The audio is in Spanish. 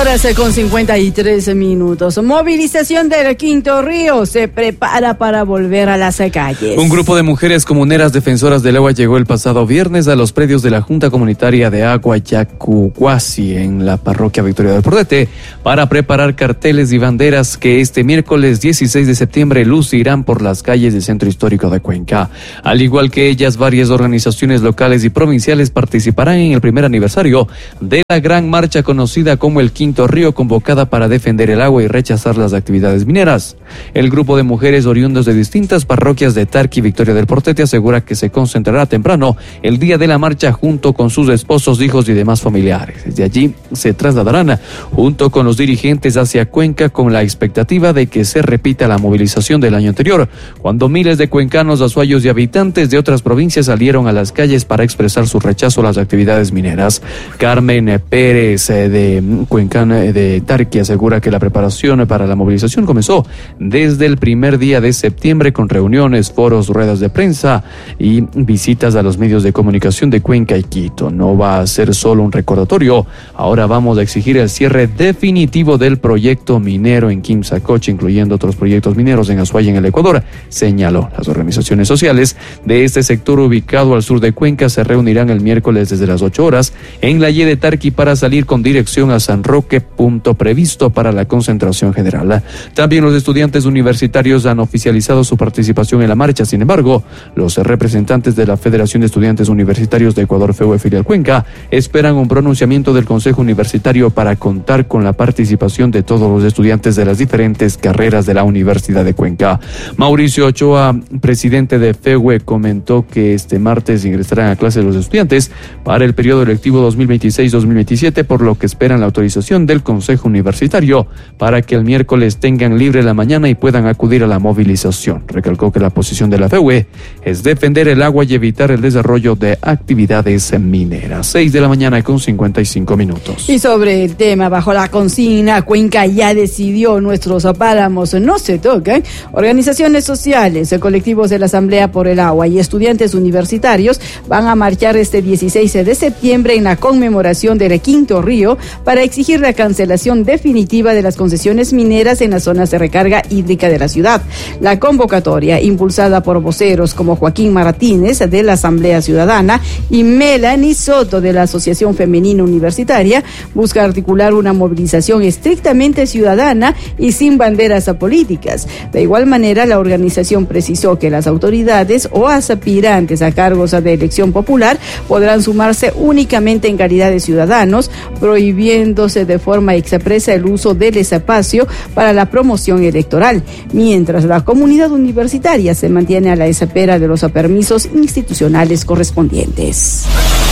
6:53. Movilización del Quinto Río se prepara para volver a las calles. Un grupo de mujeres comuneras defensoras del agua llegó el pasado viernes a los predios de la Junta Comunitaria de Agua Yacuhuasi en la parroquia Victoria del Pordete para preparar carteles y banderas que este miércoles 16 de septiembre lucirán por las calles del centro histórico de Cuenca. Al igual que ellas, varias organizaciones locales y provinciales participarán en el primer aniversario de la gran marcha conocida como el Quinto Río, convocada para defender el agua y rechazar las actividades mineras. El grupo de mujeres oriundas de distintas parroquias de Tarqui y Victoria del Portete asegura que se concentrará temprano el día de la marcha junto con sus esposos, hijos y demás familiares. Desde allí se trasladarán junto con los dirigentes hacia Cuenca con la expectativa de que se repita la movilización del año anterior, cuando miles de cuencanos, azuayos y habitantes de otras provincias salieron a las calles para expresar su rechazo a las actividades mineras. Carmen Pérez de Cuencana de Tarqui asegura que la preparación para la movilización comenzó desde el primer día de septiembre con reuniones, foros, ruedas de prensa y visitas a los medios de comunicación de Cuenca y Quito. No va a ser solo un recordatorio, ahora vamos a exigir el cierre definitivo del proyecto minero en Quimsacocha, incluyendo otros proyectos mineros en Azuay en el Ecuador, señaló. Las organizaciones sociales de este sector ubicado al sur de Cuenca se reunirán el miércoles desde las 8 horas en la Y de Tarqui para salir con dirección a San Roque, punto previsto para la concentración general. También los estudiantes universitarios han oficializado su participación en la marcha. Sin embargo, los representantes de la Federación de Estudiantes Universitarios de Ecuador, FEUE Filial Cuenca, esperan un pronunciamiento del Consejo Universitario para contar con la participación de todos los estudiantes de las diferentes carreras de la Universidad de Cuenca. Mauricio Ochoa, presidente de FEUE, comentó que este martes ingresarán a clase los estudiantes para el periodo electivo 2026-2027, por lo que esperan la autorización del Consejo Universitario para que el miércoles tengan libre la mañana y puedan acudir a la movilización. Recalcó que la posición de la FEUE es defender el agua y evitar el desarrollo de actividades mineras. 6:55 a.m. Y sobre el tema, bajo la consigna Cuenca ya decidió, nuestros páramos no se tocan, organizaciones sociales, colectivos de la Asamblea por el Agua y estudiantes universitarios van a marchar este 16 de septiembre en la conmemoración del Quinto Río para exigir la cancelación definitiva de las concesiones mineras en las zonas de recarga hídrica de la ciudad. La convocatoria, impulsada por voceros como Joaquín Martínez de la Asamblea Ciudadana y Melanie Soto de la Asociación Femenina Universitaria, busca articular una movilización estrictamente ciudadana y sin banderas políticas. De igual manera, la organización precisó que las autoridades o aspirantes a cargos de elección popular podrán sumarse únicamente en calidad de ciudadanos, prohibiéndose de forma expresa el uso del espacio para la promoción electoral, mientras la comunidad universitaria se mantiene a la espera de los permisos institucionales correspondientes.